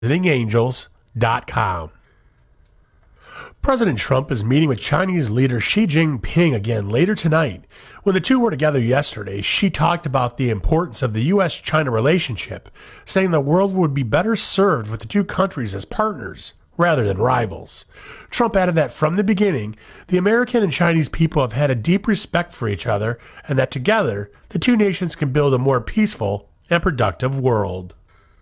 visitingangels.com. President Trump is meeting with Chinese leader Xi Jinping again later tonight. When the two were together yesterday, Xi talked about the importance of the U.S.-China relationship, saying the world would be better served with the two countries as partners rather than rivals. Trump added that from the beginning, the American and Chinese people have had a deep respect for each other and that together, the two nations can build a more peaceful and productive world.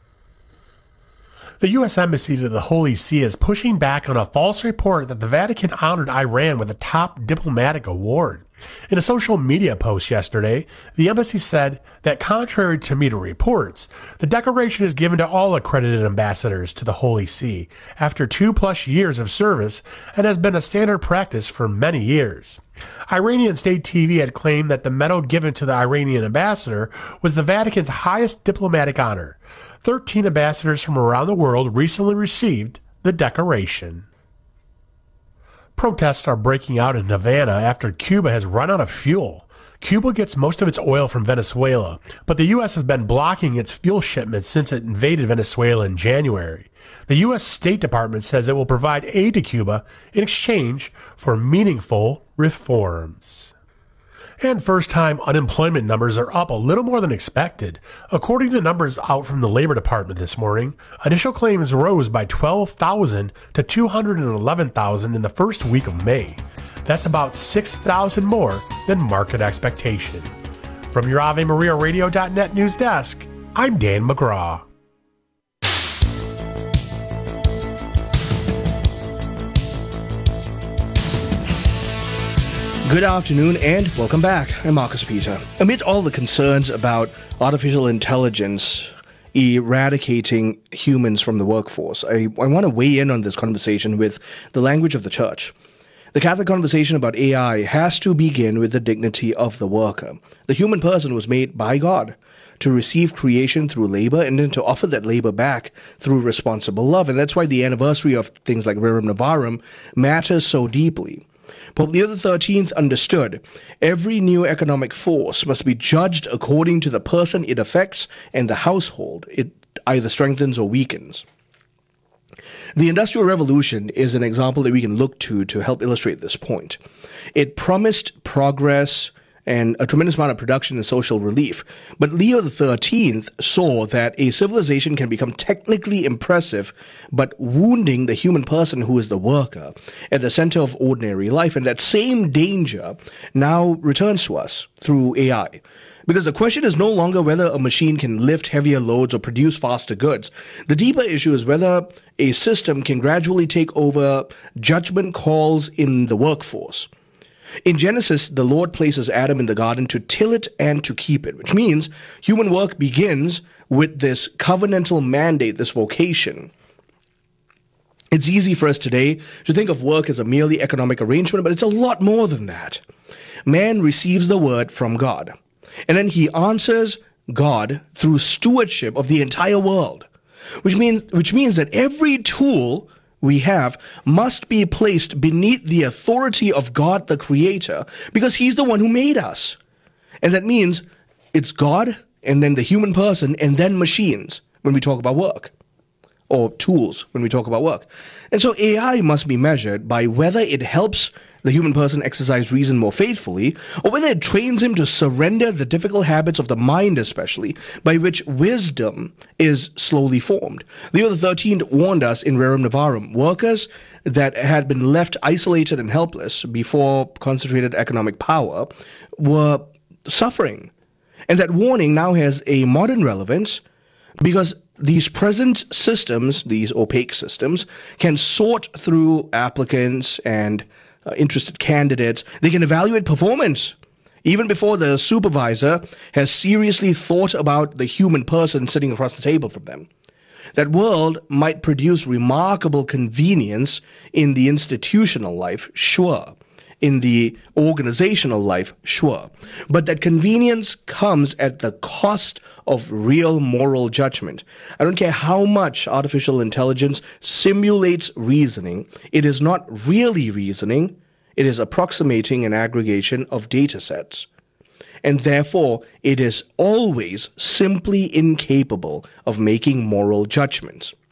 The U.S. Embassy to the Holy See is pushing back on a false report that the Vatican honored Iran with a top diplomatic award. In a social media post yesterday, the embassy said that contrary to media reports, the decoration is given to all accredited ambassadors to the Holy See after 2+ years of service and has been a standard practice for many years. Iranian state TV had claimed that the medal given to the Iranian ambassador was the Vatican's highest diplomatic honor. 13 ambassadors from around the world recently received the decoration. Protests are breaking out in Havana after Cuba has run out of fuel. Cuba gets most of its oil from Venezuela, but the U.S. has been blocking its fuel shipments since it invaded Venezuela in January. The U.S. State Department says it will provide aid to Cuba in exchange for meaningful reforms. And first-time unemployment numbers are up a little more than expected. According to numbers out from the Labor Department this morning, initial claims rose by 12,000 to 211,000 in the first week of May. That's about 6,000 more than market expectation. From your AveMariaRadio.net news desk, I'm Dan McGraw. Good afternoon and welcome back. I'm Marcus Peter. Amid all the concerns about artificial intelligence eradicating humans from the workforce, I want to weigh in on this conversation with the language of the church. The Catholic conversation about AI has to begin with the dignity of the worker. The human person was made by God to receive creation through labor and then to offer that labor back through responsible love. And that's why the anniversary of things like Rerum Novarum matters so deeply. Pope Leo XIII understood every new economic force must be judged according to the person it affects and the household it either strengthens or weakens. The Industrial Revolution is an example that we can look to help illustrate this point. It promised progress and a tremendous amount of production and social relief. But Leo XIII saw that a civilization can become technically impressive, but wounding the human person who is the worker at the center of ordinary life. And that same danger now returns to us through AI. Because the question is no longer whether a machine can lift heavier loads or produce faster goods. The deeper issue is whether a system can gradually take over judgment calls in the workforce. In Genesis, the Lord places Adam in the garden to till it and to keep it, which means human work begins with this covenantal mandate, this vocation. It's easy for us today to think of work as a merely economic arrangement, but it's a lot more than that. Man receives the word from God, and then he answers God through stewardship of the entire world, which means that every tool we have must be placed beneath the authority of God the Creator, because He's the one who made us. And that means it's God, and then the human person, and then machines when we talk about work, or tools when we talk about work. And so AI must be measured by whether it helps the human person exercise reason more faithfully, or whether it trains him to surrender the difficult habits of the mind, especially, by which wisdom is slowly formed. Leo XIII warned us in Rerum Novarum, workers that had been left isolated and helpless before concentrated economic power were suffering. And that warning now has a modern relevance because these present systems, these opaque systems, can sort through applicants and interested candidates. They can evaluate performance even before the supervisor has seriously thought about the human person sitting across the table from them. That world might produce remarkable convenience in the institutional life, sure. In the organizational life, sure. But that convenience comes at the cost of real moral judgment. I don't care how much artificial intelligence simulates reasoning. It is not really reasoning. It is approximating an aggregation of data sets. And therefore, it is always simply incapable of making moral judgments.